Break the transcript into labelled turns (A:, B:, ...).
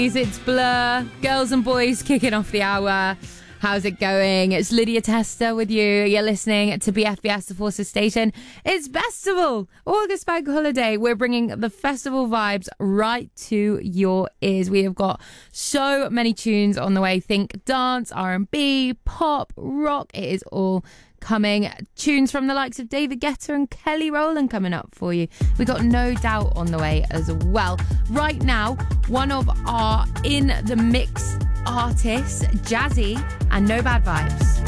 A: It's Blur, girls and boys kicking off the hour. How's it going? It's Lydia Tester with you. You're listening to BFBS, the Forces Station. It's Festival, August Bank Holiday. We're bringing the festival vibes right to your ears. We have got so many tunes on the way. Think dance, R&B, pop, rock. It is all coming. Tunes from the likes of David Guetta and Kelly Rowland coming up for you. We got No Doubt on the way as well. Right now, one of our in the mix artists, Jazzy and No Bad Vibes.